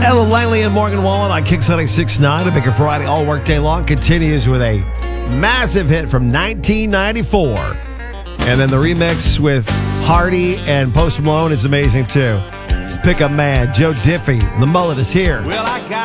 Ellen Langley and Morgan Wallen on Kicks 96.9. A bigger Friday all work day long continues with a massive hit from 1994. And then the remix with Hardy and Post Malone is amazing too. It's Pick Up Man. Joe Diffie, the mullet is here. Well, I got